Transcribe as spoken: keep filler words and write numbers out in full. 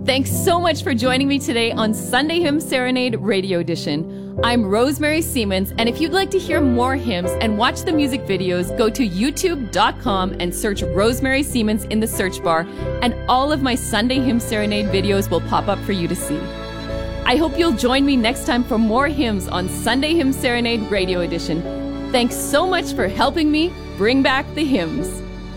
Thanks so much for joining me today on Sunday Hymn Serenade Radio Edition. I'm Rosemary Siemens, and if you'd like to hear more hymns and watch the music videos, go to youtube dot com and search Rosemary Siemens in the search bar, and all of my Sunday Hymn Serenade videos will pop up for you to see. I hope you'll join me next time for more hymns on Sunday Hymn Serenade Radio Edition. Thanks so much for helping me bring back the hymns.